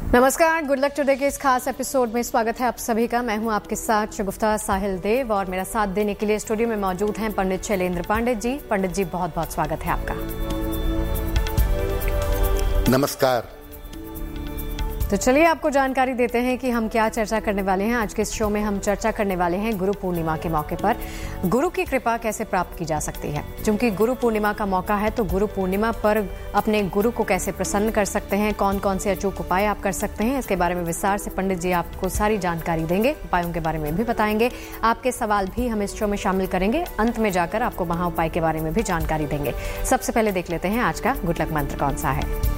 नमस्कार, good luck today के इस खास एपिसोड में स्वागत है आप सभी का। मैं हूं आपके साथ शगुफ्ता साहिल देव और मेरा साथ देने के लिए स्टूडियो में मौजूद हैं पंडित शैलेंद्र पंडित जी। पंडित जी, बहुत बहुत स्वागत है आपका। नमस्कार। तो चलिए आपको जानकारी देते हैं कि हम क्या चर्चा करने वाले हैं। आज के इस शो में हम चर्चा करने वाले हैं गुरु पूर्णिमा के मौके पर गुरु की कृपा कैसे प्राप्त की जा सकती है। क्योंकि गुरु पूर्णिमा का मौका है तो गुरु पूर्णिमा पर अपने गुरु को कैसे प्रसन्न कर सकते हैं, कौन कौन से अचूक उपाय आप कर सकते हैं, इसके बारे में विस्तार से पंडित जी आपको सारी जानकारी देंगे। उपायों के बारे में भी बताएंगे, आपके सवाल भी हम इस शो में शामिल करेंगे। अंत में जाकर आपको महा उपाय के बारे में भी जानकारी देंगे। सबसे पहले देख लेते हैं आज का गुड लक मंत्र कौन सा है।